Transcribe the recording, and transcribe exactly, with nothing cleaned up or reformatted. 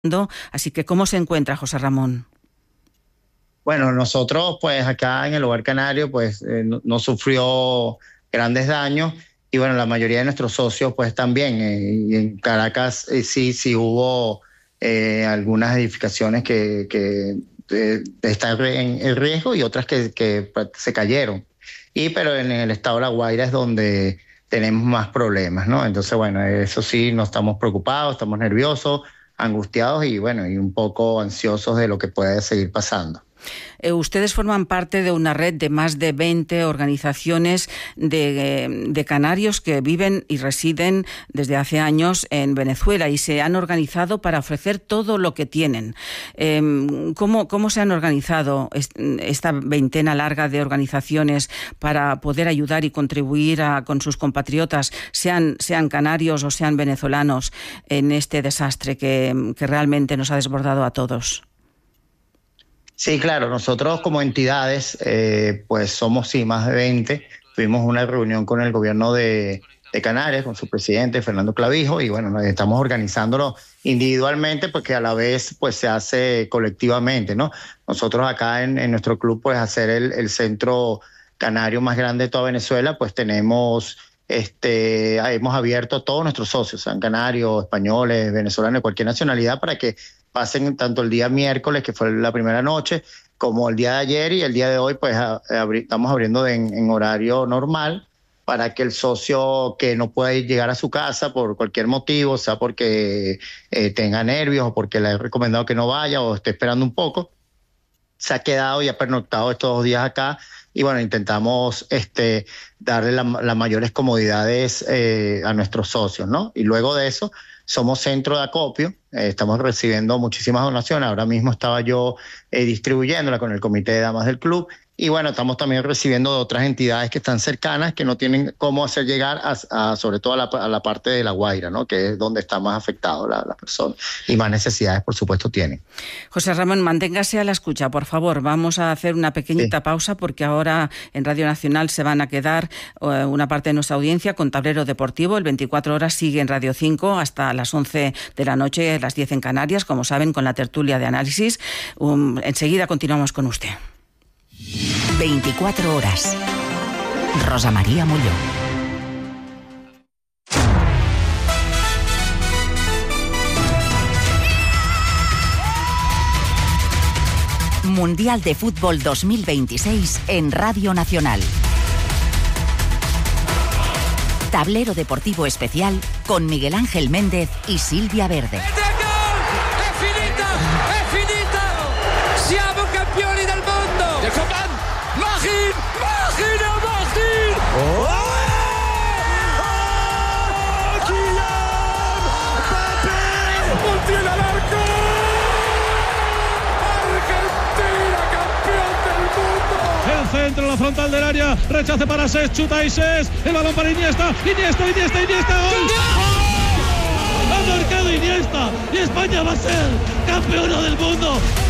Así que, ¿cómo se encuentra José Ramón? Bueno, nosotros pues acá en el Hogar Canario pues eh, no, no sufrió grandes daños y bueno, la mayoría de nuestros socios pues también. Eh, y en Caracas eh, sí, sí hubo eh, algunas edificaciones que, que eh, están en, en riesgo y otras que, que se cayeron. Y pero en el estado de La Guaira es donde tenemos más problemas, ¿no? Entonces bueno, eso sí, no estamos preocupados, estamos nerviosos, angustiados y bueno, y un poco ansiosos de lo que puede seguir pasando. Eh, ustedes forman parte de una red de más de veinte organizaciones de, de canarios que viven y residen desde hace años en Venezuela y se han organizado para ofrecer todo lo que tienen. Eh, ¿cómo, ¿Cómo se han organizado esta veintena larga de organizaciones para poder ayudar y contribuir a, con sus compatriotas, sean, sean canarios o sean venezolanos, en este desastre que, que realmente nos ha desbordado a todos? Sí, claro, nosotros como entidades, eh, pues somos sí más de veinte. Tuvimos una reunión con el gobierno de, de Canarias, con su presidente Fernando Clavijo, y bueno, nos estamos organizándolo individualmente porque a la vez pues se hace colectivamente, ¿no? Nosotros acá en, en nuestro club, pues hacer el, el centro canario más grande de toda Venezuela, pues tenemos, este, hemos abierto todos nuestros socios, sean canarios, españoles, venezolanos, de cualquier nacionalidad, para que pasen tanto el día miércoles, que fue la primera noche, como el día de ayer y el día de hoy, pues a, a, estamos abriendo en, en horario normal para que el socio que no pueda llegar a su casa por cualquier motivo, sea porque eh, tenga nervios o porque le he recomendado que no vaya o esté esperando un poco, se ha quedado y ha pernoctado estos dos días acá. Y bueno, intentamos este, darle las la mayores comodidades eh, a nuestros socios, ¿no? Y luego de eso, somos centro de acopio, eh, estamos recibiendo muchísimas donaciones. Ahora mismo estaba yo eh, distribuyéndola con el comité de damas del club. Y bueno, estamos también recibiendo de otras entidades que están cercanas, que no tienen cómo hacer llegar, a, a, sobre todo a la, a la parte de La Guaira, ¿no? Que es donde está más afectado la, la persona y más necesidades, por supuesto, tienen. José Ramón, manténgase a la escucha, por favor. Vamos a hacer una pequeñita sí. pausa porque ahora en Radio Nacional se van a quedar uh, una parte de nuestra audiencia con Tablero Deportivo. El veinticuatro horas sigue en Radio cinco hasta las once de la noche, las diez en Canarias, como saben, con la tertulia de análisis. Um, enseguida continuamos con usted. veinticuatro horas. Rosa María Molló. Mundial de Fútbol dos mil veintiséis en Radio Nacional. Tablero Deportivo Especial con Miguel Ángel Méndez y Silvia Verde. È finita! È finita! Siamo campioni del mondo! Magin! Magin! Magin! Oh! ¡Oh! ¡Kylian Mbappé! ¡Montiel al arco! ¡Argentina campeón del mundo! El centro, la frontal del área, rechace para Sés, chuta y Sés, el balón para Iniesta, Iniesta, Iniesta, Iniesta, ¡gol! ¡Oh! Ha marcado Iniesta y España va a ser campeona del mundo.